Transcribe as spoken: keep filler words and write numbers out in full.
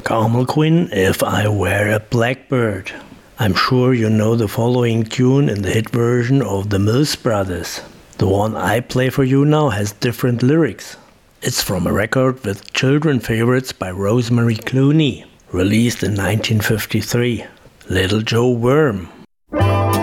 Carmel Quinn, If I Were a Blackbird. I'm sure you know the following tune in the hit version of the Mills Brothers. The one I play for you now has different lyrics. It's from a record with children favorites by Rosemary Clooney, released in nineteen fifty-three, Little Joe Worm.